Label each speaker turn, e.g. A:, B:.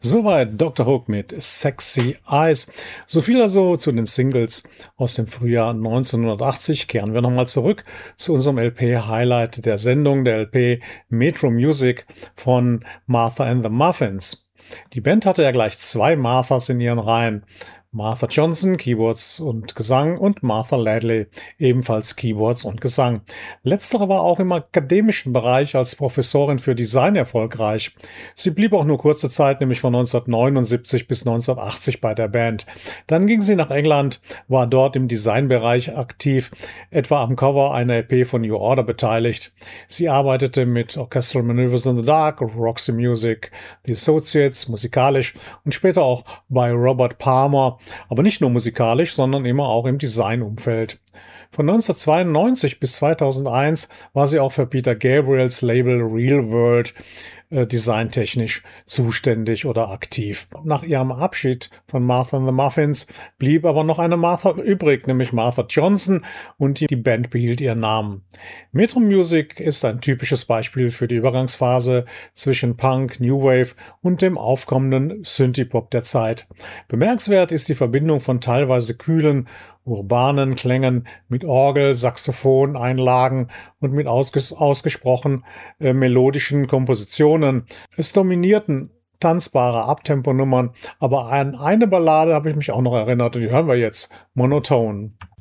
A: Soweit Dr. Hook mit Sexy Eyes. So viel also zu den Singles aus dem Frühjahr 1980. Kehren wir nochmal zurück zu unserem LP-Highlight der Sendung, der LP Metro Music von Martha and the Muffins. Die Band hatte ja gleich zwei Marthas in ihren Reihen. Martha Johnson, Keyboards und Gesang, und Martha Ladley, ebenfalls Keyboards und Gesang. Letztere war auch im akademischen Bereich als Professorin für Design erfolgreich. Sie blieb auch nur kurze Zeit, nämlich von 1979 bis 1980 bei der Band. Dann ging sie nach England, war dort im Designbereich aktiv, etwa am Cover einer EP von New Order beteiligt. Sie arbeitete mit Orchestral Maneuvers in the Dark, Roxy Music, The Associates musikalisch und später auch bei Robert Palmer, aber nicht nur musikalisch, sondern immer auch im Designumfeld. Von 1992 bis 2001 war sie auch für Peter Gabriels Label Real World designtechnisch zuständig oder aktiv. Nach ihrem Abschied von Martha and the Muffins blieb aber noch eine Martha übrig, nämlich Martha Johnson, und die Band behielt ihren Namen. Metro Music ist ein typisches Beispiel für die Übergangsphase zwischen Punk, New Wave und dem aufkommenden Synthie-Pop der Zeit. Bemerkenswert ist die Verbindung von teilweise kühlen, urbanen Klängen mit Orgel, Saxophon, Einlagen und mit ausgesprochen melodischen Kompositionen. Es dominierten tanzbare Abtemponummern, aber an eine Ballade habe ich mich auch noch erinnert und die hören wir jetzt, Monotone.